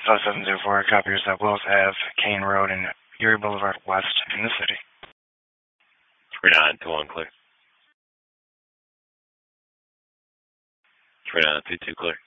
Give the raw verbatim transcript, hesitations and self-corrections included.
South seven zero four, copy yourself. Willis Ave, Kane Road, and Erie Boulevard West in the city. three nine two one clear. three nine two two clear.